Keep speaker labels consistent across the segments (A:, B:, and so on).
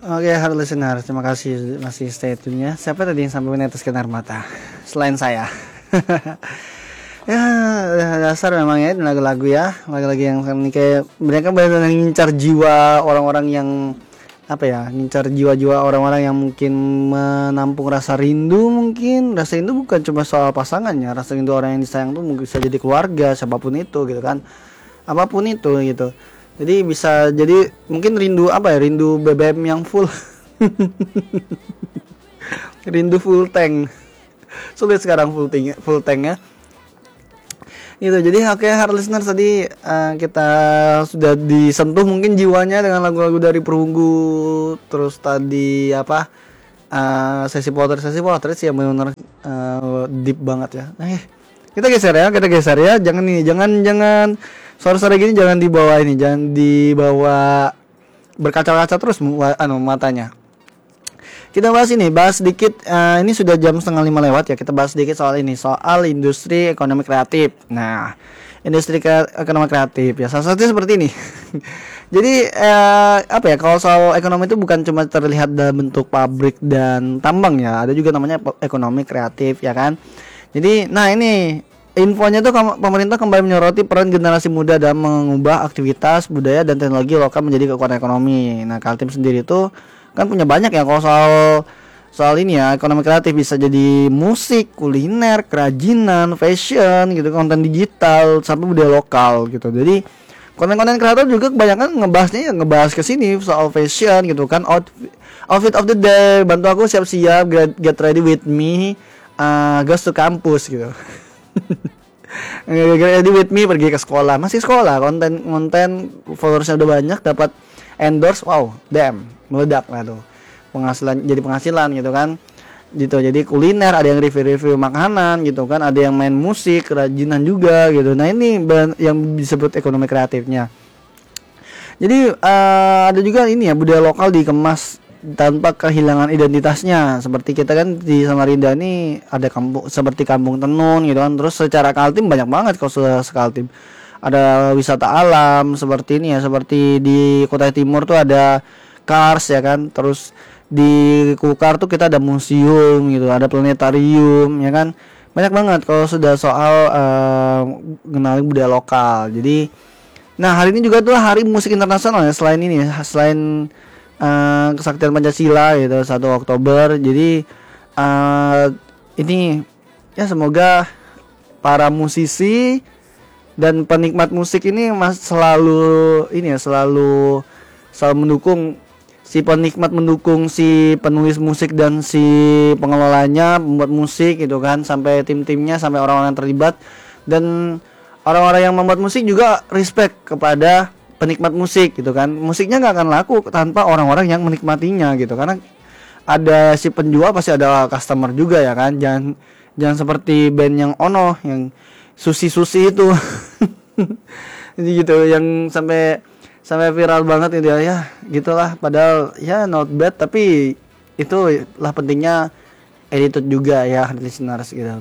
A: Oke, halo listener, terima kasih masih stay tune-nya. Siapa tadi yang sampai meneteskan air mata? Selain saya. Ya, dasar memang ya lagu-lagu ya, lagu-lagu yang kayak mereka benar-benar ngincar jiwa orang-orang yang apa ya, ngincar jiwa-jiwa orang-orang yang mungkin menampung rasa rindu. Mungkin rasa rindu bukan cuma soal pasangannya, rasa rindu orang yang disayang tuh mungkin bisa jadi keluarga, siapapun itu gitu kan, apapun itu gitu. Jadi bisa jadi mungkin rindu apa ya, rindu BBM yang full. Rindu full tank. Sulit sekarang full tank ya. Gitu. Jadi oke, hard listener, tadi kita sudah disentuh mungkin jiwanya dengan lagu-lagu dari Perunggu. Terus tadi apa, sesi potret sih yang benar-benar deep banget ya. Kita geser ya. Jangan sore-sore gini jangan dibawa berkaca-kaca terus matanya. Kita bahas sedikit, ini sudah jam 4:30 lewat ya. Kita bahas sedikit soal industri ekonomi kreatif. Nah, industri ekonomi kreatif ya salah satunya seperti ini. Jadi apa ya, kalau soal ekonomi itu bukan cuma terlihat dalam bentuk pabrik dan tambang ya, ada juga namanya ekonomi kreatif ya kan. Jadi nah ini infonya tuh, pemerintah kembali menyoroti peran generasi muda dalam mengubah aktivitas budaya dan teknologi lokal menjadi kekuatan ekonomi. Nah, Kaltim sendiri tuh kan punya banyak ya kalau soal ini ya, ekonomi kreatif bisa jadi musik, kuliner, kerajinan, fashion gitu, konten digital sampai budaya lokal gitu. Jadi konten-konten kreatif juga kebanyakan ngebahas ke sini soal fashion gitu kan, outfit of the day, bantu aku siap-siap, get ready with me, goes to campus gitu. Get ready with me, pergi ke sekolah, masih sekolah, konten followersnya udah banyak, dapat endorse, wow, damn, meledak lah tuh, penghasilan gitu kan, gitu. Jadi kuliner, ada yang review makanan gitu kan, ada yang main musik, kerajinan juga gitu. Nah ini yang disebut ekonomi kreatifnya. Jadi ada juga ini ya, budaya lokal dikemas tanpa kehilangan identitasnya. Seperti kita kan di Samarinda ini ada seperti kampung tenun gitu kan. Terus secara Kaltim banyak banget kalau Kaltim. Ada wisata alam seperti ini ya, seperti di Kota Timur tuh ada Kars ya kan. Terus di Kukar tuh kita ada museum gitu, ada planetarium ya kan. Banyak banget kalau sudah soal mengenali budaya lokal. Jadi nah, hari ini juga tuh Hari Musik Internasional ya, selain Kesaktian Pancasila gitu 1 Oktober. Jadi ini ya, semoga para musisi dan penikmat musik ini selalu mendukung si penikmat, mendukung si penulis musik dan si pengelolanya membuat musik gitu kan, sampai tim-timnya, sampai orang-orang yang terlibat, dan orang-orang yang membuat musik juga respect kepada penikmat musik gitu kan. Musiknya nggak akan laku tanpa orang-orang yang menikmatinya gitu, karena ada si penjual pasti ada customer juga ya kan. Jangan seperti band yang Ono yang susi itu. Jadi gitu, yang sampai viral banget itu ya, gitulah. Padahal ya not bad, tapi itulah pentingnya attitude juga ya, listeners gitu.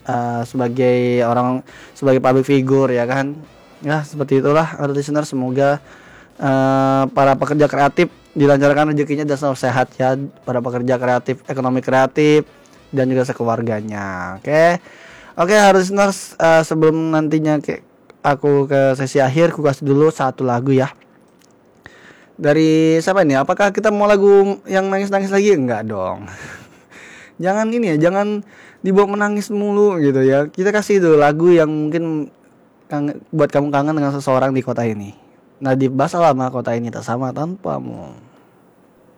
A: Sebagai public figure ya kan. Ya seperti itulah listener. Semoga para pekerja kreatif dilancarkan rezekinya dan selalu sehat ya, para pekerja kreatif, ekonomi kreatif, dan juga sekeluarganya. Oke, listeners, sebelum nantinya aku ke sesi akhir, aku kasih dulu satu lagu ya. Dari siapa ini? Apakah kita mau lagu yang nangis-nangis lagi? Enggak dong. Jangan jangan dibawa menangis mulu gitu ya. Kita kasih dulu lagu yang mungkin buat kamu kangen dengan seseorang di kota ini. Nadib Basalama, kota ini tak sama tanpamu.